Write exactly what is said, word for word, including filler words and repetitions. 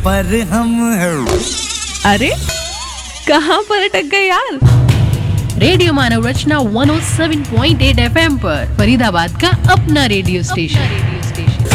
पर हम अरे कहाँ पर अटक गए यार। रेडियो मानव रचना एक सौ सात पॉइंट आठ एफएम पर फरीदाबाद का अपना रेडियो स्टेशन।